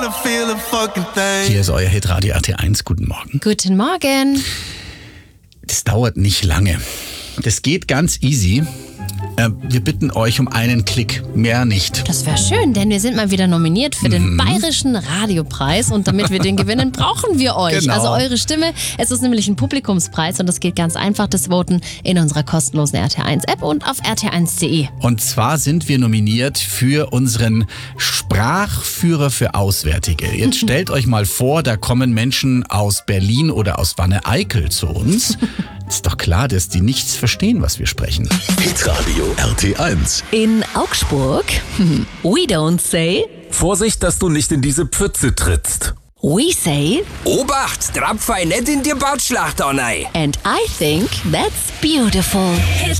Hier ist euer Hitradio RT1. Guten Morgen. Guten Morgen. Das dauert nicht lange. Das geht ganz easy. Wir bitten euch um einen Klick, mehr nicht. Das wäre schön, denn wir sind mal wieder nominiert für den Bayerischen Radiopreis und damit wir den gewinnen, brauchen wir euch. Genau. Also eure Stimme. Es ist nämlich ein Publikumspreis und das geht ganz einfach. Das Voten in unserer kostenlosen RT1-App und auf rt1.de. Und zwar sind wir nominiert für unseren Sprachführer für Auswärtige. Jetzt stellt euch mal vor, da kommen Menschen aus Berlin oder aus Wanne-Eickel zu uns. Ist doch klar, dass die nichts verstehen, was wir sprechen. Hitradio RT1. In Augsburg, we don't say, Vorsicht, dass du nicht in diese Pfütze trittst. we say, Obacht, trapf nicht in die Bauschlacht rein. and I think that's beautiful.